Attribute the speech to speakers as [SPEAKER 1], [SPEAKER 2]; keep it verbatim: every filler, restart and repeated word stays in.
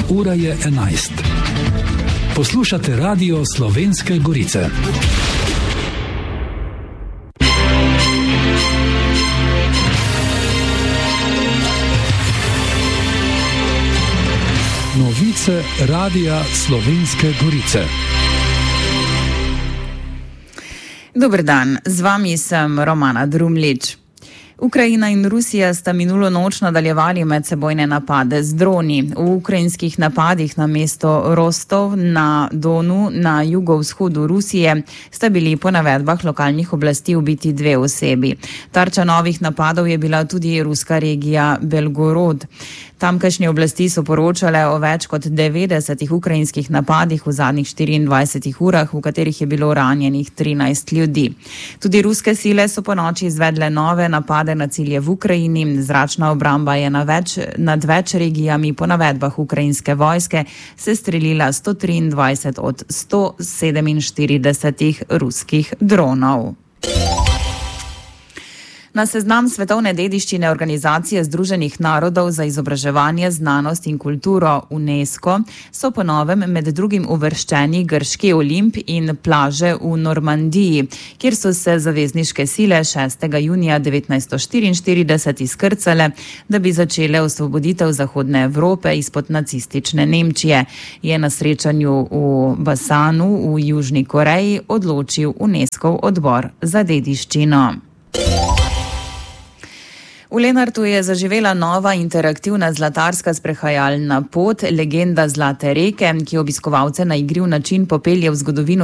[SPEAKER 1] ura je enajst. Poslušate Radio Slovenske Gorice. Novice Radia Slovenske Gorice.
[SPEAKER 2] Dober dan, z vami sem Romana Drumlič. Ukrajina in Rusija sta minulo noč nadaljevali medsebojne napade z droni. V ukrajinskih napadih na mesto Rostov na Donu na jugovzhodu Rusije sta bili po navedbah lokalnih oblasti ubiti dve osebi. Tarča novih napadov je bila tudi ruska regija Belgorod. Tamkajšnje oblasti so poročale o več kot devetdesetih ukrajinskih napadih v zadnjih štiriindvajsetih urah, v katerih je bilo ranjenih trinajst ljudi. Tudi ruske sile so ponoči izvedle nove napade na cilje v Ukrajini. Zračna obramba je na več, nad več regijami po navedbah ukrajinske vojske se strelila sto triindvajset od sto sedeminštiridesetih ruskih dronov. Na seznam svetovne dediščine Organizacije Združenih narodov za izobraževanje, znanost in kulturo UNESCO so po novem med drugim uvrščeni grški Olimp in plaže v Normandiji, kjer so se zavezniške sile šestega junija devetnajststo štiriinštirideset izkrcale, da bi začele osvoboditev Zahodne Evrope izpod nacistične Nemčije, je na srečanju v Basanu v Južni Koreji odločil UNESCOV odbor za dediščino. V Lenartu je zaživela nova interaktivna zlatarska sprehajalna pot Legenda Zlate reke, ki obiskovalce na igriv način popelje v zgodovino